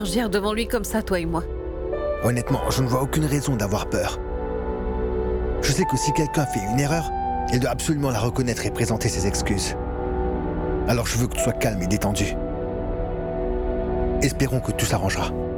Gère devant lui comme ça, toi et moi. Honnêtement, je ne vois aucune raison d'avoir peur. Je sais que si quelqu'un fait une erreur, il doit absolument la reconnaître et présenter ses excuses. Alors je veux que tu sois calme et détendu. Espérons que tout s'arrangera.